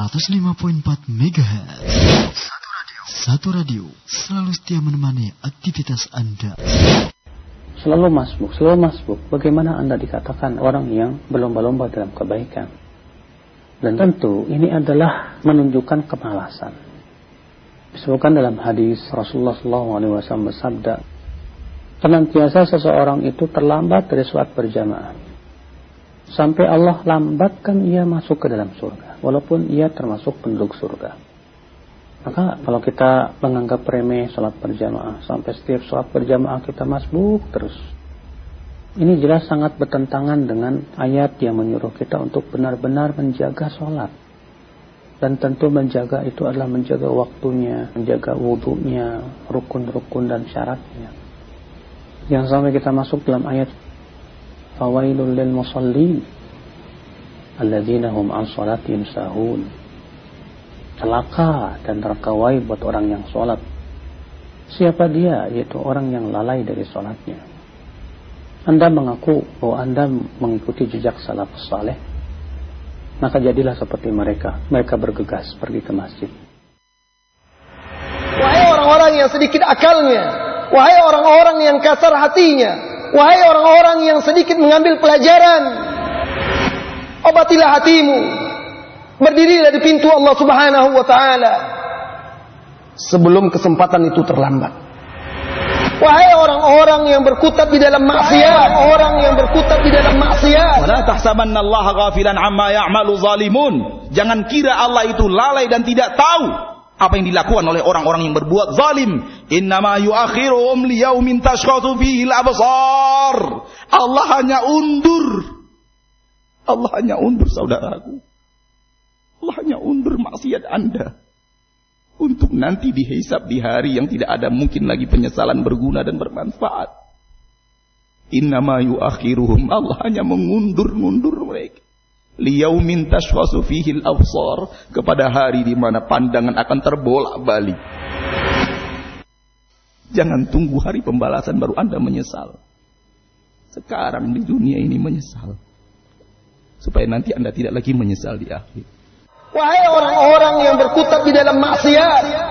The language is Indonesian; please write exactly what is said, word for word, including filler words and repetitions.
seratus lima koma empat megahertz. Satu radio. Satu radio selalu setia menemani aktivitas Anda. Selalu masbuk, selalu masbuk. Bagaimana Anda dikatakan orang yang berlomba-lomba dalam kebaikan? Dan tentu ini adalah menunjukkan kemalasan. Disebutkan dalam hadis Rasulullah shallallahu alaihi wasallam bersabda, senantiasa seseorang itu terlambat dari sholat berjamaah sampai Allah lambatkan ia masuk ke dalam surga, walaupun ia termasuk penduduk surga. Maka kalau kita menganggap remeh sholat berjamaah, sampai setiap sholat berjamaah kita masbuk terus, ini jelas sangat bertentangan dengan ayat yang menyuruh kita untuk benar-benar menjaga sholat. Dan tentu menjaga itu adalah menjaga waktunya, menjaga wudunya, rukun-rukun dan syaratnya. Jangan sampai kita masuk dalam ayat fawailul lil musallin alladzina hum an salatihim sahun. Celaka dan terkawai buat orang yang sholat. Siapa dia? Yaitu orang yang lalai dari sholatnya. Anda mengaku bahwa Anda mengikuti jejak salafus saleh, maka jadilah seperti mereka. Mereka bergegas pergi ke masjid. Wahai orang-orang yang sedikit akalnya, wahai orang-orang yang kasar hatinya, wahai orang-orang yang sedikit mengambil pelajaran, obatilah hatimu. Berdirilah di pintu Allah Subhanahu wa taala sebelum kesempatan itu terlambat. Wahai orang-orang yang berkutat di dalam maksiat, orang yang berkutat di dalam maksiat. Wala tahsabannallaha ghafilan amma ya'malu zalimun. Jangan kira Allah itu lalai dan tidak tahu apa yang dilakukan oleh orang-orang yang berbuat zalim. Innama yu'akhiruhum liyaumin tashkhatu fihi al-absar. Allah hanya undur. Allah hanya undur, saudaraku. Allah hanya undur maksiat Anda untuk nanti dihisab di hari yang tidak ada mungkin lagi penyesalan berguna dan bermanfaat. Innama yu'akhiruhum, Allah hanya mengundur-undur mereka. Liyaumin tashwasu fihi al-absar, kepada hari di mana pandangan akan terbolak-balik. Jangan tunggu hari pembalasan baru Anda menyesal. Sekarang di dunia ini menyesal, supaya nanti Anda tidak lagi menyesal di akhir. Wahai orang-orang yang berkutat di dalam maksiat,